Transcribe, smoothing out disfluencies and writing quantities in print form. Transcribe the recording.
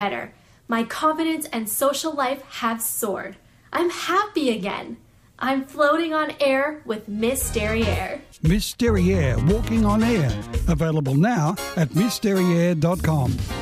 better. My confidence and social life have soared. I'm happy again. I'm floating on air with Miss Derriere. Miss Derriere, Walking on Air. Available now at MissDerriere.com.